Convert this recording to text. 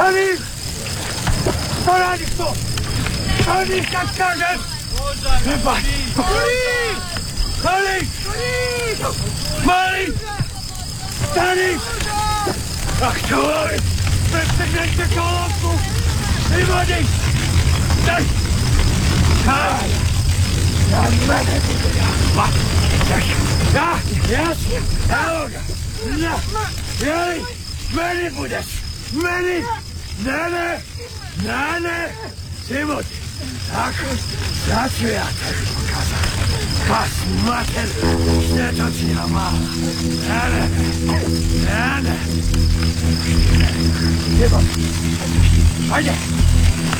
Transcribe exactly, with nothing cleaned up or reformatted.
Stani! Co radiš to? Stani kad kažem! Nebaj! Stani! Mali! Stani! Ach, čo volim! Presegnete kolovku! I vodi! Daj! Daj! Na mene bude ja! Ja! Jasne! Evo ga! Ja! Jeli! Meni budeš! Meni! Ne, ne! Ne, ne! Timoti! Tako! Sad ću ja tebi pokazati! Kas mater! Štetočina mala! Ne, ne! Ne, ne! Timoti! Ajde!